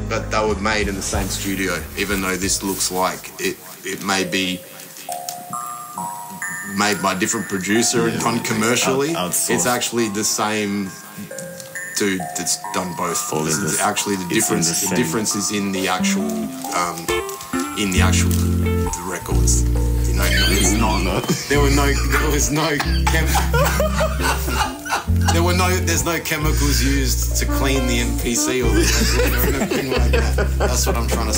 but they were made in the same studio. Even though this looks like it may be made by a different producer and done commercially, it's actually the same dude that's done both. It's actually the difference. The difference is in the actual the records. You know, it's not. There's no chemicals used to clean the MPC or the record or anything like that. That's what I'm trying to say.